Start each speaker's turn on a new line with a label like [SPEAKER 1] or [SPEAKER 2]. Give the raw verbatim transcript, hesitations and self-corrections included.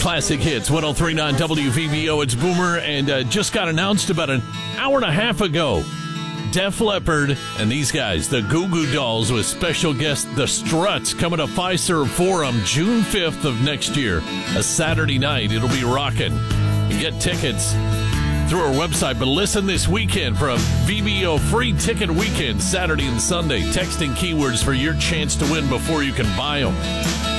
[SPEAKER 1] Classic Hits, ten thirty-nine W V B O. It's Boomer, and uh, just got announced about an hour and a half ago. Def Leppard and these guys, the Goo Goo Dolls, with special guest The Struts, coming to Fiserv Forum June fifth of next year. A Saturday night. It'll be rocking. You get tickets through our website, but listen this weekend for a V B O free ticket weekend, Saturday and Sunday. Texting keywords for your chance to win before you can buy them.